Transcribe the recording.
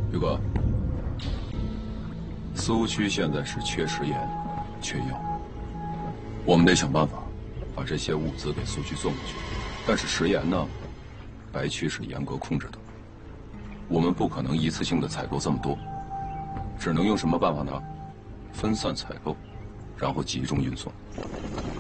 宇哥，苏区现在是缺食盐、缺药，我们得想办法把这些物资给苏区送过去。但是食盐呢，白区是严格控制的，我们不可能一次性的采购这么多，只能用什么办法呢？分散采购，然后集中运送。